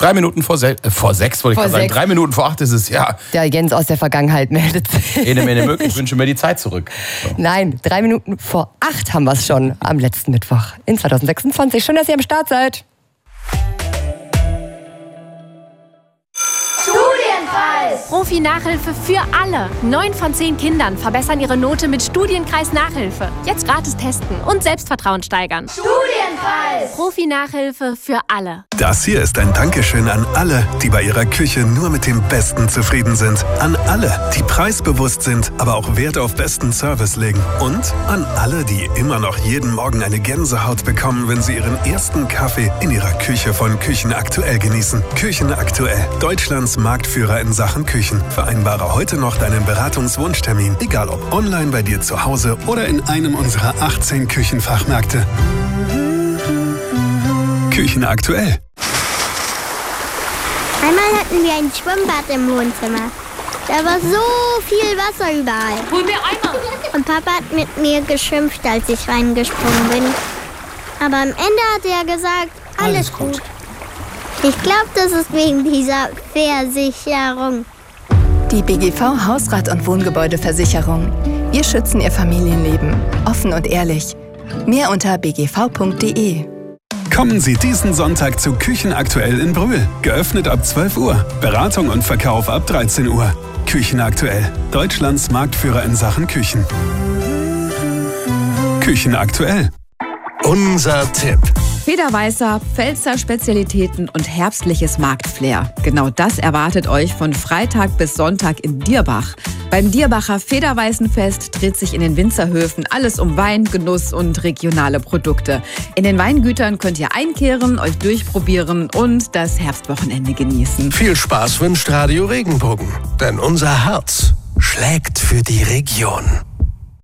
3 Minuten vor 6, wollte ich gerade sagen. 3 Minuten vor 8 ist es, ja. Der Jens aus der Vergangenheit meldet sich. Ene Mene möglich, ich wünsche mir die Zeit zurück. So. Nein, 3 Minuten vor 8 haben wir es schon am letzten Mittwoch in 2026. Schön, dass ihr am Start seid. Profi-Nachhilfe für alle. 9 von 10 Kindern verbessern ihre Note mit Studienkreis Nachhilfe. Jetzt gratis testen und Selbstvertrauen steigern. Studienkreis! Profi-Nachhilfe für alle. Das hier ist ein Dankeschön an alle, die bei ihrer Küche nur mit dem Besten zufrieden sind. An alle, die preisbewusst sind, aber auch Wert auf besten Service legen. Und an alle, die immer noch jeden Morgen eine Gänsehaut bekommen, wenn sie ihren ersten Kaffee in ihrer Küche von Küchen Aktuell genießen. Küchen Aktuell, Deutschlands Marktführer in Sachen Küchen. Vereinbare heute noch deinen Beratungswunschtermin, egal ob online bei dir zu Hause oder in einem unserer 18 Küchenfachmärkte. Küchen Aktuell. Einmal hatten wir ein Schwimmbad im Wohnzimmer. Da war so viel Wasser überall. Hol mir Eimer! Und Papa hat mit mir geschimpft, als ich reingesprungen bin. Aber am Ende hat er gesagt, alles gut. Ich glaube, das ist wegen dieser Versicherung. Die BGV Hausrat- und Wohngebäudeversicherung. Wir schützen Ihr Familienleben. Offen und ehrlich. Mehr unter bgv.de. Kommen Sie diesen Sonntag zu Küchen Aktuell in Brühl. Geöffnet ab 12 Uhr. Beratung und Verkauf ab 13 Uhr. Küchen Aktuell. Deutschlands Marktführer in Sachen Küchen. Küchen Aktuell. Unser Tipp. Federweißer, Pfälzer Spezialitäten und herbstliches Marktflair. Genau das erwartet euch von Freitag bis Sonntag in Dierbach. Beim Dierbacher Federweißenfest dreht sich in den Winzerhöfen alles um Wein, Genuss und regionale Produkte. In den Weingütern könnt ihr einkehren, euch durchprobieren und das Herbstwochenende genießen. Viel Spaß wünscht Radio Regenbogen, denn unser Herz schlägt für die Region.